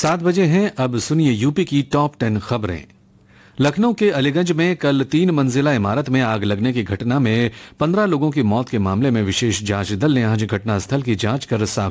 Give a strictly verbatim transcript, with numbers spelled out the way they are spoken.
सात बजे हैं। अब सुनिए यूपी की टॉप टेन खबरें। लखनऊ के अलीगंज में कल तीन मंजिला इमारत में आग लगने की घटना में पंद्रह लोगों की मौत के मामले में विशेष जांच दल ने आज घटनास्थल की जांच कर साक्ष्य